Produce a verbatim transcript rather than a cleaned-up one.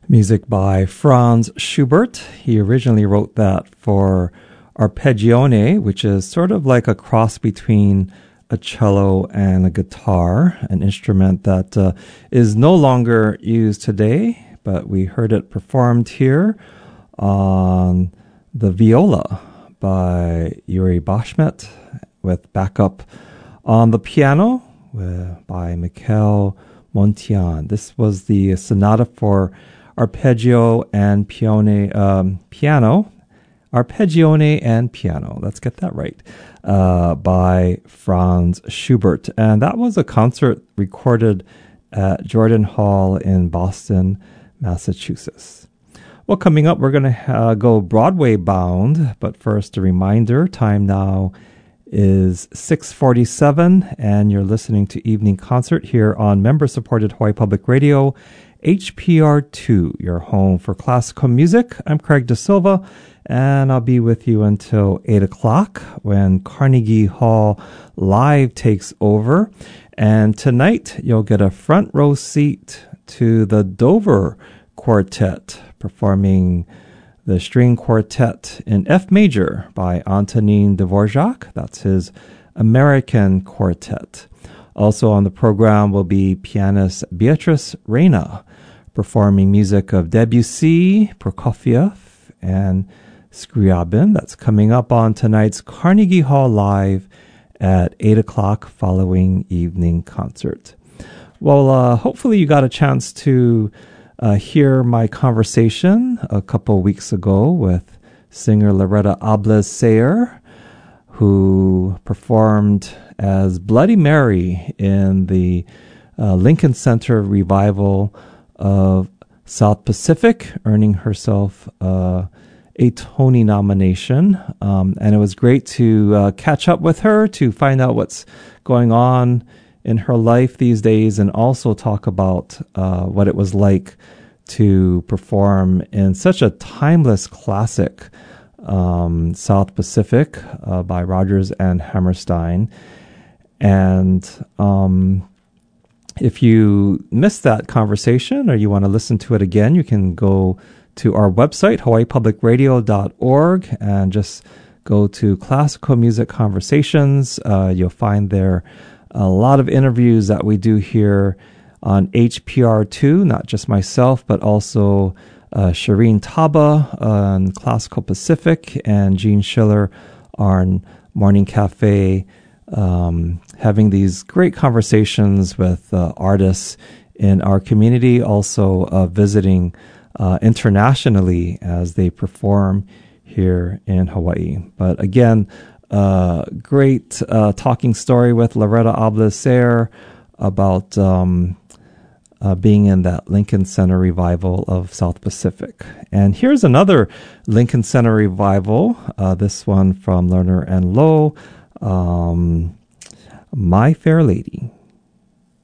Music by Franz Schubert. He originally wrote that for arpeggione, which is sort of like a cross between a cello and a guitar, an instrument that uh, is no longer used today, but we heard it performed here on the viola by Yuri Bashmet, with backup on the piano with, by Mikhail Montian. This was the sonata for arpeggio and pione, um, piano, arpeggione and piano. Let's get that right. Uh, by Franz Schubert. And that was a concert recorded at Jordan Hall in Boston, Massachusetts. Well, coming up, we're going to uh, go Broadway bound. But first, a reminder, time now is six forty-seven, and you're listening to Evening Concert here on member-supported Hawaii Public Radio, H P R two, your home for classical music. I'm Craig Da Silva, and I'll be with you until eight o'clock when Carnegie Hall Live takes over. And tonight, you'll get a front row seat to the Dover Quartet performing the string quartet in F major by Antonin Dvorak. That's his American quartet. Also on the program will be pianist Beatrice Reyna performing music of Debussy, Prokofiev, and Scriabin. That's coming up on tonight's Carnegie Hall Live at eight o'clock following evening concert. Well, uh, hopefully you got a chance to uh, hear my conversation a couple weeks ago with singer Loretta Ables Sayer, who performed as Bloody Mary in the uh, Lincoln Center revival of South Pacific, earning herself uh, a Tony nomination. Um, and it was great to uh, catch up with her to find out what's going on in her life these days, and also talk about uh, what it was like to perform in such a timeless classic, um, South Pacific uh, by Rodgers and Hammerstein. And um, if you missed that conversation or you want to listen to it again, you can go to our website, hawaii public radio dot org, and just go to Classical Music Conversations. Uh, you'll find there a lot of interviews that we do here on H P R two, not just myself, but also uh, Shireen Taba on Classical Pacific and Gene Schiller on Morning Cafe, um, having these great conversations with uh, artists in our community, also uh, visiting uh, internationally as they perform here in Hawaii. But again, uh, great uh, talking story with Loretta Ables Sayer about um, uh, being in that Lincoln Center revival of South Pacific. And here's another Lincoln Center revival, uh, this one from Lerner and Lowe, um, My Fair Lady.